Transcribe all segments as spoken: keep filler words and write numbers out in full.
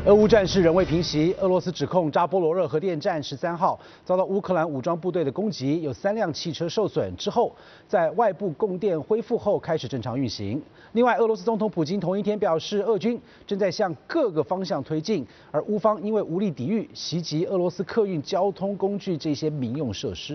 俄乌战事仍未平息，俄罗斯指控扎波罗热核电站十三号遭到乌克兰武装部队的攻击，有三辆汽车受损。之后，在外部供电恢复后开始正常运行。另外，俄罗斯总统普京同一天表示，俄军正在向各个方向推进，而乌方因为无力抵御，袭击俄罗斯客运交通工具这些民用设施。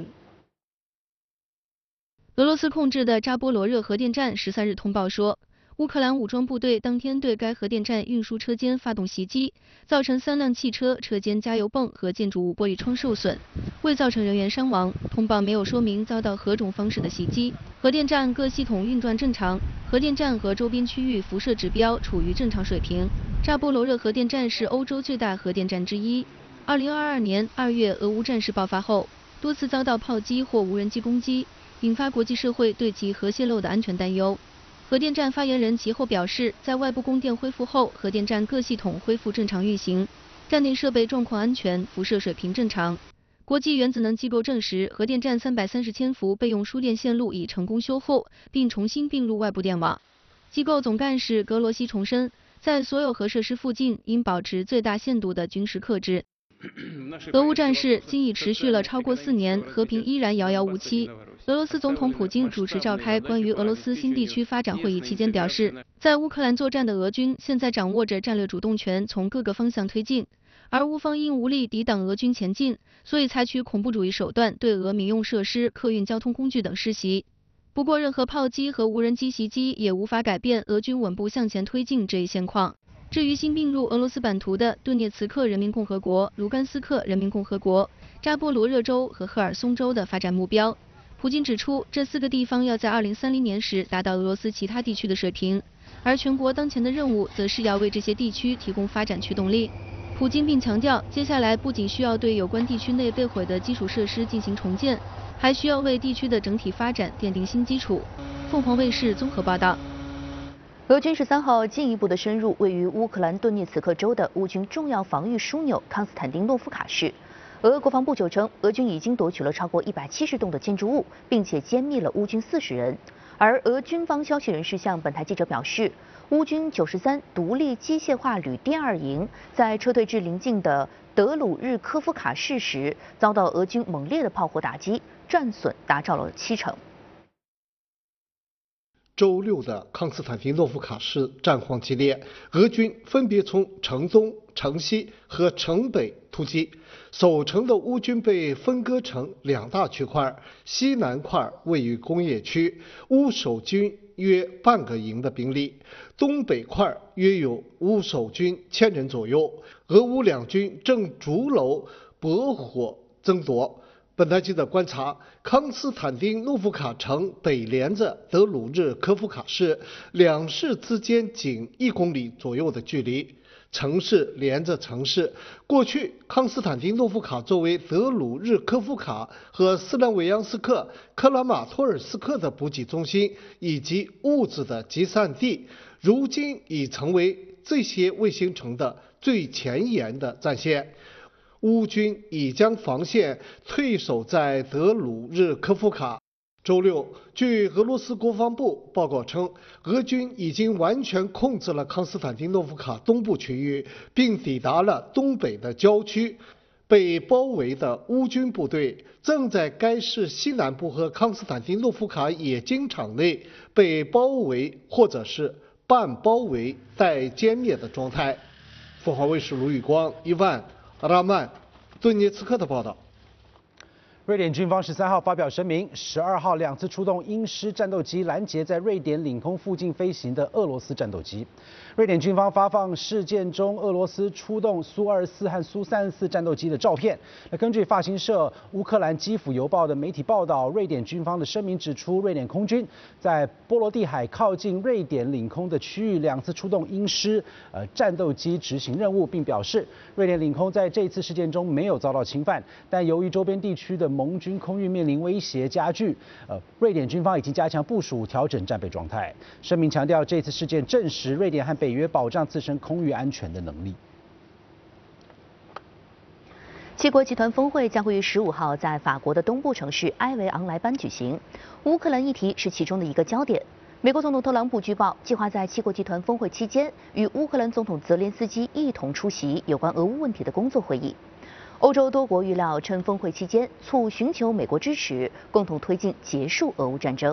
俄罗斯控制的扎波罗热核电站十三日通报说，乌克兰武装部队当天对该核电站运输车间发动袭击，造成三辆汽车、车间加油泵和建筑物玻璃窗受损，未造成人员伤亡。通报没有说明遭到何种方式的袭击。核电站各系统运转正常，核电站和周边区域辐射指标处于正常水平。扎波罗热核电站是欧洲最大核电站之一。二零二二年二月，俄乌战事爆发后，多次遭到炮击或无人机攻击，引发国际社会对其核泄漏的安全担忧。核电站发言人其后表示，在外部供电恢复后，核电站各系统恢复正常运行，站内设备状况安全，辐射水平正常。国际原子能机构证实，核电站三百三十千伏备用输电线路已成功修后，并重新并入外部电网。机构总干事格罗西重申，在所有核设施附近应保持最大限度的军事克制。俄乌战事今已持续了超过四年，和平依然遥遥无期。俄罗斯总统普京主持召开关于俄罗斯新地区发展会议期间表示，在乌克兰作战的俄军现在掌握着战略主动权，从各个方向推进，而乌方因无力抵挡俄军前进，所以采取恐怖主义手段对俄民用设施、客运交通工具等施袭。不过，任何炮击和无人机袭击也无法改变俄军稳步向前推进这一现况。至于新并入俄罗斯版图的顿涅茨克人民共和国、卢甘斯克人民共和国、扎波罗热州和赫尔松州的发展目标，普京指出，这四个地方要在二零三零年时达到俄罗斯其他地区的水平，而全国当前的任务则是要为这些地区提供发展驱动力。普京并强调，接下来不仅需要对有关地区内被毁的基础设施进行重建，还需要为地区的整体发展奠定新基础。凤凰卫视综合报道。 俄军十三号进一步的深入位于乌克兰顿涅茨克州的乌军重要防御枢纽康斯坦丁诺夫卡市。俄国防部就称，俄军已经夺取了超过一百七十栋的建筑物，并且歼灭了乌军四十人。而俄军方消息人士向本台记者表示，乌军九十三独立机械化旅第二营在撤退至邻近的德鲁日科夫卡市时，遭到俄军猛烈的炮火打击，战损达到了七成。 周六的康斯坦丁诺夫卡市战况激烈，俄军分别从城东、城西和城北突击。守城的乌军被分割成两大区块，西南块位于工业区，乌守军约半个营的兵力；东北块约有乌守军千人左右。俄乌两军正逐楼搏火争夺。本台记者观察，康斯坦丁诺夫卡城北连着德鲁日科夫卡市，两市之间仅一公里左右的距离。城市连着城市。过去，康斯坦丁诺夫卡作为德鲁日科夫卡和斯兰维扬斯克、克拉马托尔斯克的补给中心以及物资的集散地，如今已成为这些卫星城的最前沿的战线。乌军已将防线退守在德鲁日科夫卡。周六，据俄罗斯国防部报告称，俄军已经完全控制了康斯坦丁诺夫卡东部区域，并抵达了东北的郊区。被包围的乌军部队正在该市西南部和康斯坦丁诺夫卡冶金厂内被包围或者是半包围待歼灭的状态。凤凰卫视卢宇光、伊万、拉曼、顿涅茨克的报道。 瑞典军方十三号发表声明，十二号两次出动鹰狮战斗机拦截在瑞典领空附近飞行的俄罗斯战斗机。瑞典军方发放事件中俄罗斯出动苏二十四和苏三十四战斗机的照片。那根据法新社乌克兰基辅邮报的媒体报道，瑞典军方的声明指出，瑞典空军在波罗的海靠近瑞典领空的区域两次出动鹰狮呃战斗机执行任务，并表示瑞典领空在这次事件中没有遭到侵犯，但由于周边地区的盟军空域面临威胁加剧，呃，瑞典军方已经加强部署，调整战备状态。声明强调，这次事件证实瑞典和北约保障自身空域安全的能力。 七国集团峰会将会于十五号在法国的东部城市埃维昂莱班举行，乌克兰议题是其中的一个焦点。 美国总统特朗普据报，计划在七国集团峰会期间与乌克兰总统泽连斯基一同出席有关俄乌问题的工作会议。欧洲多国预料趁峰会期间促寻求美国支持，共同推进结束俄乌战争。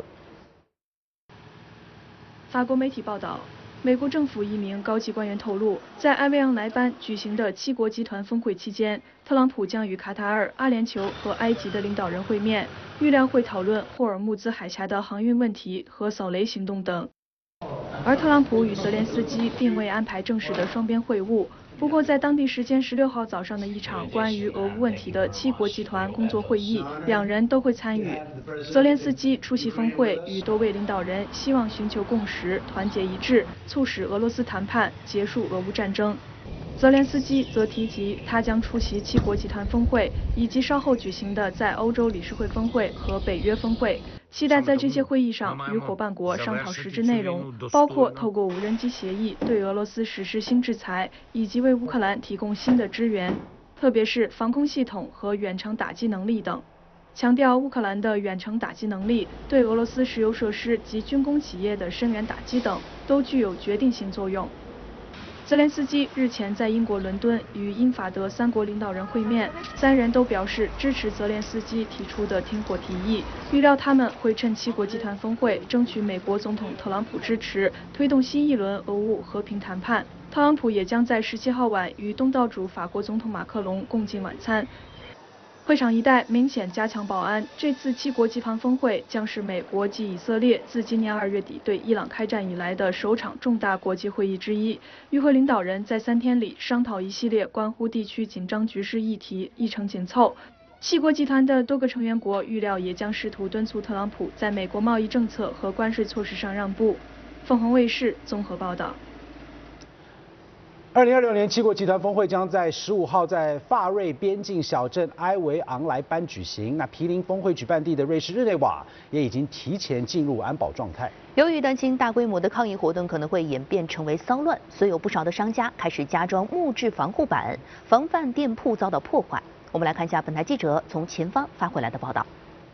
法国媒体报道，美国政府一名高级官员透露，在埃维昂莱班举行的七国集团峰会期间，特朗普将与卡塔尔、阿联酋和埃及的领导人会面，预料会讨论霍尔木兹海峡的航运问题和扫雷行动等。而特朗普与泽连斯基并未安排正式的双边会晤。不过，在当地时间十六号早上的一场关于俄乌问题的七国集团工作会议，两人都会参与。泽连斯基出席峰会，与多位领导人希望寻求共识、团结一致，促使俄罗斯谈判结束俄乌战争。泽连斯基则提及，他将出席七国集团峰会，以及稍后举行的在欧洲理事会峰会和北约峰会。期待在这些会议上与伙伴国商讨实质内容，包括透过无人机协议对俄罗斯实施新制裁，以及为乌克兰提供新的支援，特别是防空系统和远程打击能力等。强调乌克兰的远程打击能力对俄罗斯石油设施及军工企业的深远打击等都具有决定性作用。泽连斯基日前在英国伦敦与英法德三国领导人会面，三人都表示支持泽连斯基提出的停火提议，预料他们会趁七国集团峰会争取美国总统特朗普支持，推动新一轮俄乌和平谈判。特朗普也将在十七号晚与东道主法国总统马克龙共进晚餐。会场一带明显加强保安。这次七国集团峰会将是美国继以色列自今年二月底对伊朗开战以来的首场重大国际会议之一。与会领导人在三天里商讨一系列关乎地区紧张局势议题，议程紧凑。七国集团的多个成员国预料也将试图敦促特朗普在美国贸易政策和关税措施上让步。凤凰卫视综合报道。 二零二六年七国集团峰会将在十五号在法瑞边境小镇埃维昂莱班举行。那毗邻峰会举办地的瑞士日内瓦也已经提前进入安保状态。 由于担心大规模的抗议活动可能会演变成为骚乱，所以有不少的商家开始加装木质防护板，防范店铺遭到破坏。我们来看一下本台记者从前方发回来的报道。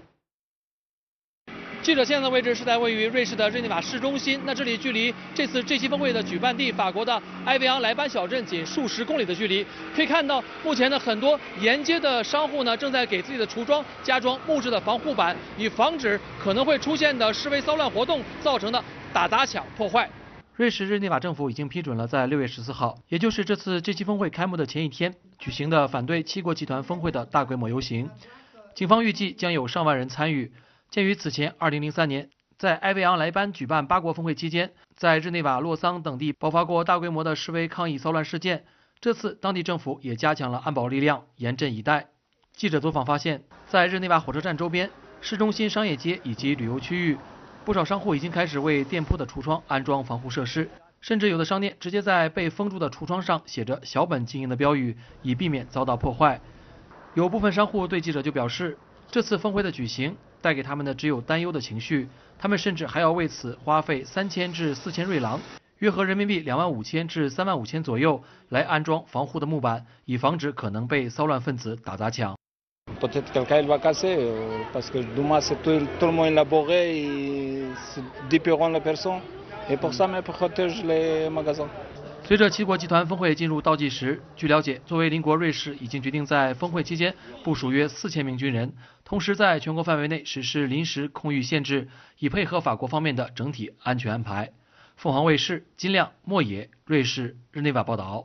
记者现在的位置是在位于瑞士的日内瓦市中心，那这里距离这次 G 七峰会的举办地法国的埃维昂莱班小镇仅数十公里的距离。可以看到，目前呢很多沿街的商户呢正在给自己的橱窗加装木质的防护板，以防止可能会出现的示威骚乱活动造成的打砸抢破坏。瑞士日内瓦政府已经批准了在六月十四号，也就是这次 G 七峰会开幕的前一天举行的反对七国集团峰会的大规模游行。警方预计将有上万人参与。鉴于此前二零零三年在埃维昂莱班举办八国峰会期间，在日内瓦、洛桑等地爆发过大规模的示威抗议骚乱事件，这次当地政府也加强了安保力量，严阵以待。记者走访发现，在日内瓦火车站周边、市中心商业街以及旅游区域，不少商户已经开始为店铺的橱窗安装防护设施，甚至有的商店直接在被封住的橱窗上写着“小本经营”的标语，以避免遭到破坏。有部分商户对记者就表示，这次峰会的举行带给他们的只有担忧的情绪，他们甚至还要为此花费三千至四千瑞郎，约合人民币两万五千至三万五千左右，来安装防护的木板，以防止可能被骚乱分子打砸抢。 Peut-être quelqu'un il va casser parce que demain c'est tout, tout le monde élaboré et c'est différent la personne et pour ça mais protège les magasins。 随着七国集团峰会进入倒计时，据了解，作为邻国瑞士已经决定在峰会期间部署约四千名军人，同时在全国范围内实施临时空域限制，以配合法国方面的整体安全安排。凤凰卫视金亮、莫野，瑞士日内瓦报道。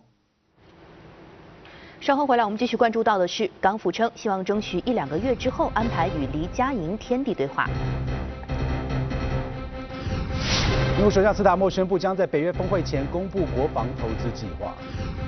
稍后回来，我们继续关注到的是，港府称希望争取一两个月之后安排与黎佳莹天地对话。 英国首相斯塔默宣布，将在北约峰会前公布国防投资计划。